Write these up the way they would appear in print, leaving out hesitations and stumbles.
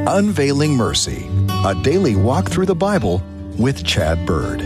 Unveiling Mercy, a daily walk through the Bible with Chad Bird.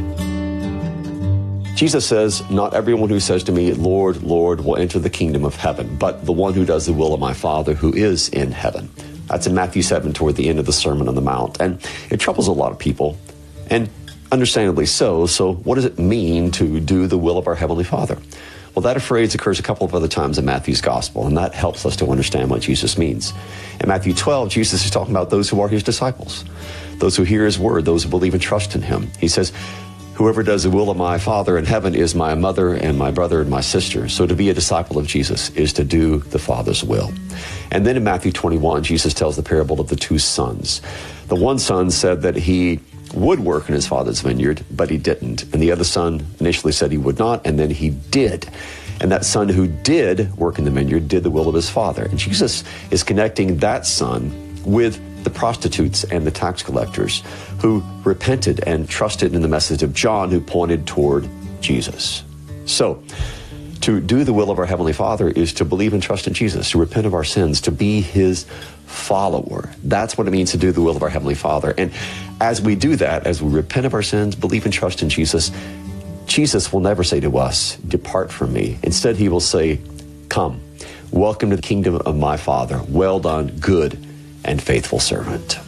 Jesus says, "Not everyone who says to me, 'Lord, Lord,' will enter the kingdom of heaven, but the one who does the will of my Father who is in heaven." That's in Matthew 7 toward the end of the Sermon on the Mount. And it troubles a lot of people, and understandably so. So what does it mean to do the will of our Heavenly Father? Well, that phrase occurs a couple of other times in Matthew's gospel, and that helps us to understand what Jesus means. In Matthew 12, Jesus is talking about those who are his disciples, those who hear his word, those who believe and trust in him. He says, "Whoever does the will of my Father in heaven is my mother and my brother and my sister." So to be a disciple of Jesus is to do the Father's will. And then in Matthew 21, Jesus tells the parable of the two sons. The one son said that he would work in his father's vineyard, but he didn't. And the other son initially said he would not, and then he did. And that son who did work in the vineyard did the will of his father. And Jesus is connecting that son with the prostitutes and the tax collectors who repented and trusted in the message of John, who pointed toward Jesus. So, to do the will of our Heavenly Father is to believe and trust in Jesus, to repent of our sins, to be his follower. That's what it means to do the will of our Heavenly Father. And as we do that, as we repent of our sins, believe and trust in Jesus, Jesus will never say to us, "Depart from me." Instead, he will say, "Come, welcome to the kingdom of my Father. Well done, good and faithful servant."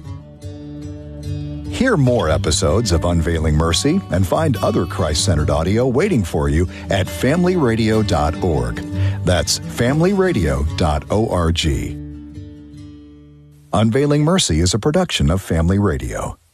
Hear more episodes of Unveiling Mercy and find other Christ-centered audio waiting for you at familyradio.org. That's familyradio.org. Unveiling Mercy is a production of Family Radio.